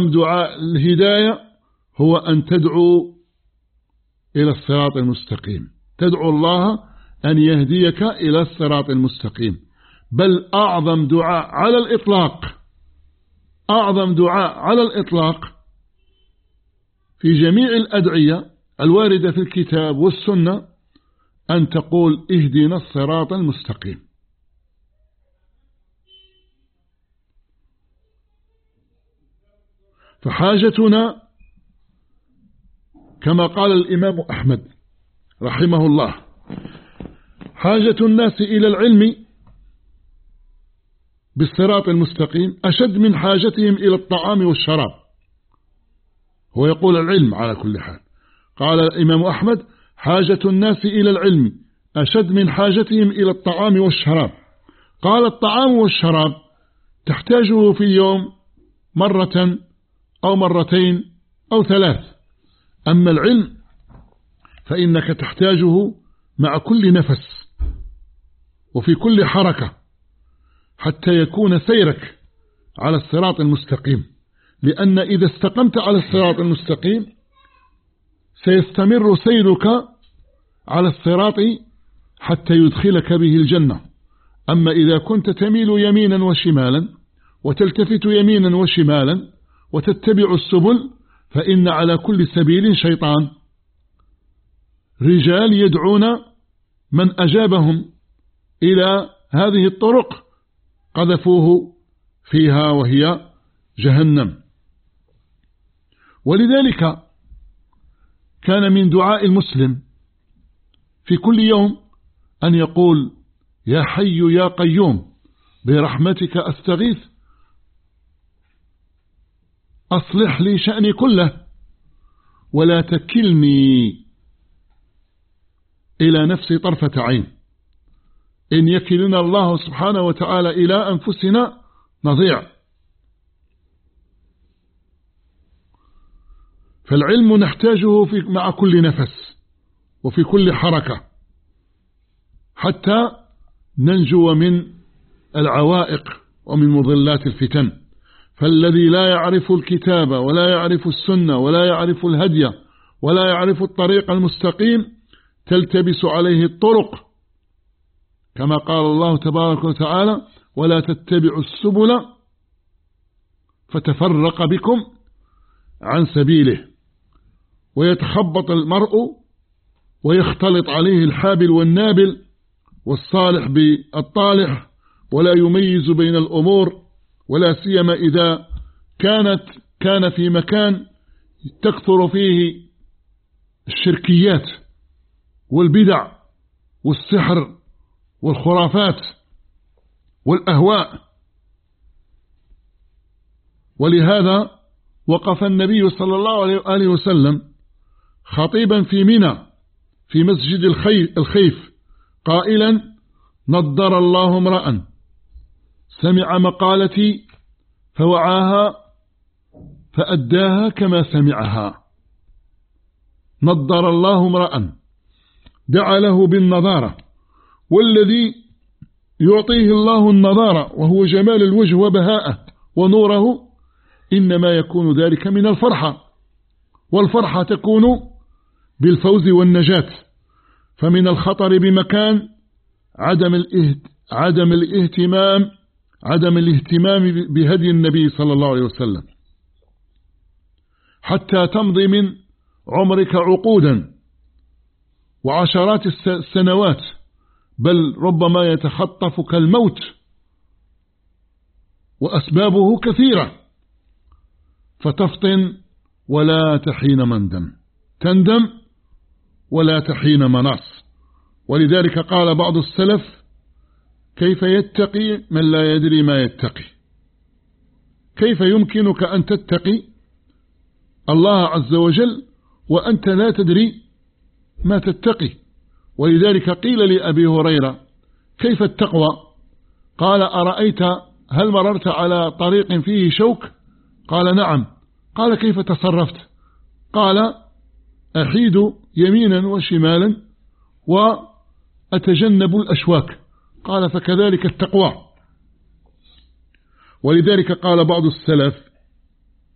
دعاء الهداية هو أن تدعو إلى الصراط المستقيم، تدعو الله أن يهديك إلى الصراط المستقيم. بل أعظم دعاء على الإطلاق، أعظم دعاء على الإطلاق في جميع الأدعية الواردة في الكتاب والسنة أن تقول اهدنا الصراط المستقيم. فحاجتنا كما قال الإمام أحمد رحمه الله: حاجة الناس إلى العلم بالصراط المستقيم أشد من حاجتهم إلى الطعام والشراب. هو يقول العلم على كل حال. قال الإمام أحمد: حاجة الناس إلى العلم أشد من حاجتهم إلى الطعام والشراب. قال: الطعام والشراب تحتاجه في اليوم مرة أو مرتين أو ثلاث، أما العلم فإنك تحتاجه مع كل نفس وفي كل حركة حتى يكون سيرك على الصراط المستقيم. لأن إذا استقمت على الصراط المستقيم سيستمر سيرك على الصراط حتى يدخلك به الجنة. أما إذا كنت تميل يمينا وشمالا وتلتفت يمينا وشمالا وتتبع السبل فإن على كل سبيل شيطان، رجال يدعون من أجابهم إلى هذه الطرق قذفوه فيها وهي جهنم. ولذلك كان من دعاء المسلم في كل يوم أن يقول: يا حي يا قيوم برحمتك أستغيث أصلح لي شأني كله ولا تكلني إلى نفسي طرفة عين، إن يكلنا الله سبحانه وتعالى إلى أنفسنا نضيع. فالعلم نحتاجه مع كل نفس وفي كل حركة حتى ننجو من العوائق ومن مضلات الفتن. فالذي لا يعرف الكتاب ولا يعرف السنة ولا يعرف الهدي ولا يعرف الطريق المستقيم تلتبس عليه الطرق، كما قال الله تبارك وتعالى: ولا تتبعوا السبل فتفرق بكم عن سبيله. ويتخبط المرء ويختلط عليه الحابل والنابل والصالح بالطالح ولا يميز بين الأمور، ولا سيما إذا كان في مكان تكثر فيه الشركيات والبدع والسحر والخرافات والأهواء. ولهذا وقف النبي صلى الله عليه وسلم خطيبا في منى في مسجد الخيف قائلا: نضر الله امرأ سمع مقالتي فوعاها فأداها كما سمعها. نضر الله امرأ دعا له بالنضارة، والذي يعطيه الله النضارة وهو جمال الوجه وبهاءه ونوره إنما يكون ذلك من الفرحة، والفرحة تكون بالفوز والنجاة. فمن الخطر بمكان عدم الاهتمام بهدي النبي صلى الله عليه وسلم حتى تمضي من عمرك عقودا وعشرات السنوات، بل ربما يتخطفك الموت وأسبابه كثيرة، فتفطن ولا تحين مندم، تندم ولا تحين مناص. ولذلك قال بعض السلف: كيف يتقي من لا يدري ما يتقي؟ كيف يمكنك أن تتقي الله عز وجل وأنت لا تدري ما تتقي؟ ولذلك قيل لأبي هريرة: كيف التقوى؟ قال: أرأيت هل مررت على طريق فيه شوك؟ قال: نعم. قال: كيف تصرفت؟ قال: أحيد يمينا وشمالا وأتجنب الأشواك. قال: فكذلك التقوى. ولذلك قال بعض السلف: